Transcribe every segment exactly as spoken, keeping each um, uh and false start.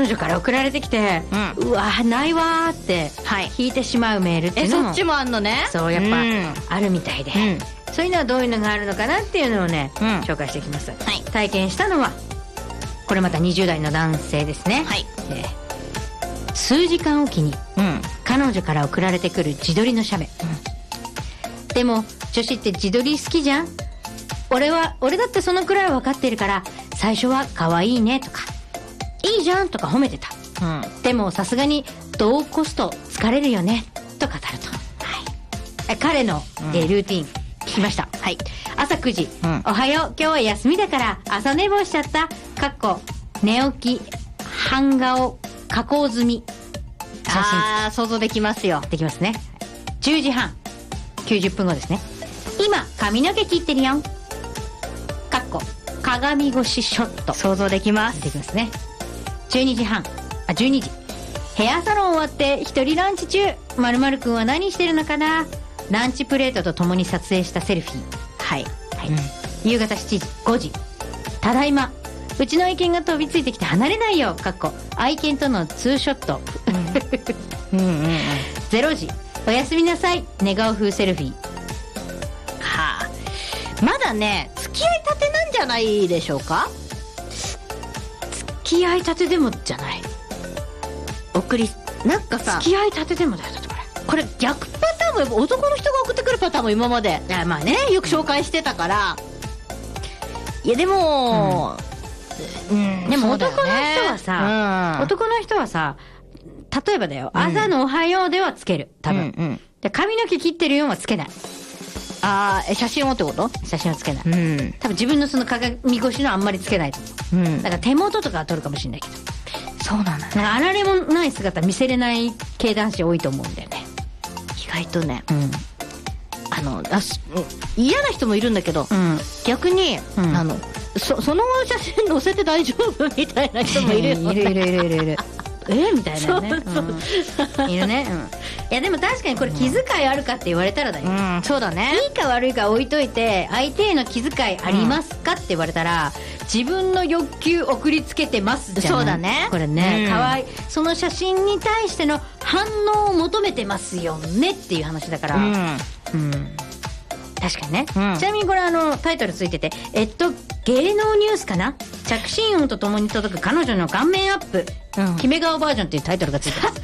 彼女から送られてきて、うん、うわないわーって引いてしまうメールっていうのも、 えそっちもあんのね。 そうやっぱ、うん、あるみたいで、うん、そういうのはどういうのがあるのかなっていうのをね、うん、紹介していきます、はい、体験したのはこれまたにじゅう代の男性ですね、はい、えー、数時間おきに、うん、彼女から送られてくる自撮りの写メ、うん、でも女子って自撮り好きじゃん。俺は俺だってそのくらいは分かってるから最初は可愛いねとかいいじゃんとか褒めてた、うん、でもさすがに同コスト疲れるよねと語ると、はい、彼の、うん、えー、ルーティン聞きました、はい、朝くじ、うん、おはよう今日は休みだから朝寝坊しちゃったかっこ寝起き半顔加工済み写真。 あー想像できますよ。 できますね。じゅうじはんきゅうじゅっぷんごですね。今髪の毛切ってるよかっこ鏡越しショット。 想像できます。 できますね。じゅうにじはんあじゅうにじヘアサロン終わって一人ランチ中。〇〇くんは何してるのかな。ランチプレートとともに撮影したセルフィー。はい、はい、うん、夕方しちじごじただいまうちの愛犬が飛びついてきて離れないよかっこ愛犬とのツーショット、うんうんうんうん、れいじおやすみなさい寝顔風セルフィー。 はあ、まだね付き合いたてなんじゃないでしょうか。 付き合いたてでもじゃない。 送りなんかさ付き合いたてでもだよ。だってこれこれ逆パターンもやっぱ男の人が送ってくるパターンも今まであまあねよく紹介してたから、うん、いやでも、 うんうん、でも男の人はさ、うん、男の人はさ例えばだよ、うん、朝のおはようではつける多分、うんうん、で髪の毛切ってるようはつけない。 あーえ写真をってこと？ 写真をつけない、うん、多分自分のその鏡越しのあんまりつけないと思う、うん、だから手元とかは撮るかもしれないけど。 そうなんだね。 あられもない姿見せれない系男子多いと思うんだよね意外とね、うん、あのあし嫌な人もいるんだけど、うん、逆に、うん、あの そ, その写真載せて大丈夫みたいな人もいるよねいるいるいるいるいるえみたいなね。そうそう、うん、いるね、うん、いやでも確かにこれ気遣いあるかって言われたらだよ、 うん、そうだね。 いいか悪いか置いといて相手への気遣いありますかって言われたら、うん、自分の欲求送りつけてますじゃん。 そうだねこれね、うん、かわいいその写真に対しての反応を求めてますよねっていう話だから、うん、うん、確かにね、うん、ちなみにこれあのタイトルついててえっと芸能ニュースかな。着信音とともに届く彼女の顔面アップ、うん、決め顔バージョンっていうタイトルがついてます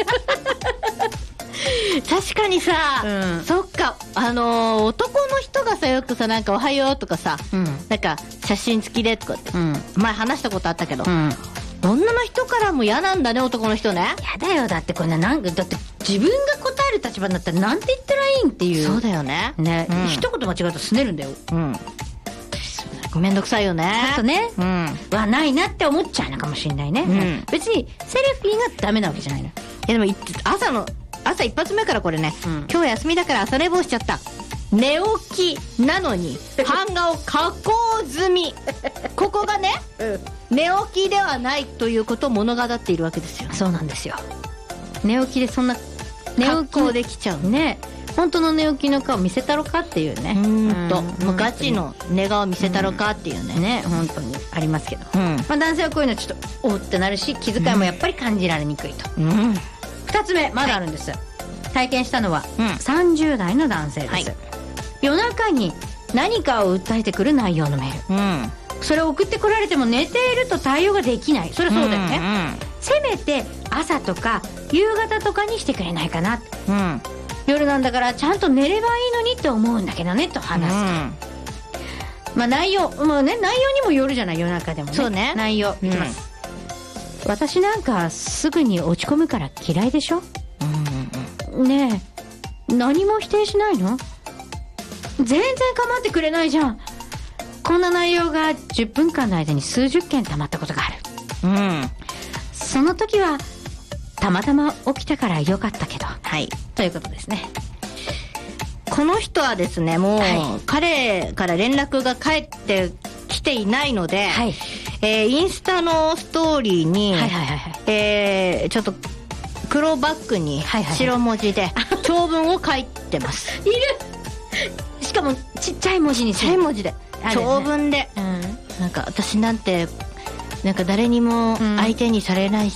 確かにさ、うん、そっかあのー、男の人がさよくさなんかおはようとかさ、うん、なんか写真付きでとかって、うん、前話したことあったけど、うん、女の人からも嫌なんだね男の人ね。 嫌だよ。だってこんななんだって自分が答える立場になったらなんて言ったらいいんっていう。 そうだよねね、うん、一言間違うとすねるんだよ。うんめんどくさいよね。 ちょっとね、うん、はないなって思っちゃうのかもしれないね、うん、別にセルフィーがダメなわけじゃないの。いやでも朝の朝一発目からこれね、うん、今日休みだから朝寝坊しちゃった寝起きなのに版画を加工済みここがね、うん、寝起きではないということを物語っているわけですよ。 そうなんですよ。寝起きでそんな寝起きできちゃうね。本当の寝起きの顔見せたろかっていうね。 うんと、うん、ガチの寝顔見せたろかっていうね、 うん、ね本当にありますけど、うん、まあ、男性はこういうのちょっとおってなるし気遣いもやっぱり感じられにくいと、うん、ふたつめまだあるんです、はい、体験したのはさんじゅう代の男性です、はい、夜中に何かを訴えてくる内容のメール、うん、それを送ってこられても寝ていると対応ができない。それはそうだよね、うんうん、せめて朝とか夕方とかにしてくれないかな、うん、夜なんだからちゃんと寝ればいいのにって思うんだけどねと話すと、うん、まあ内容、まあね、内容にもよるじゃない夜中でもね。 そうね内容いきます、うん、私なんかすぐに落ち込むから嫌いでしょ、うんうん、ねえ何も否定しないの。全然構ってくれないじゃん。こんな内容がじゅっぷんかんの間に数十件溜まったことがある、うん、その時はたまたま起きたからよかったけど、はい、ということですね。 この人はですねもう、はい、彼から連絡が返ってきていないので、はい、えー、インスタのストーリーに、はいはいはいはい、えー、ちょっと黒バッグに白文字で長文を書いてます、 はいはいはい、いるしかもちっちゃい文字にちっちゃい文字で、ね、長文で、うん、なんか私なんてなんか誰にも相手にされない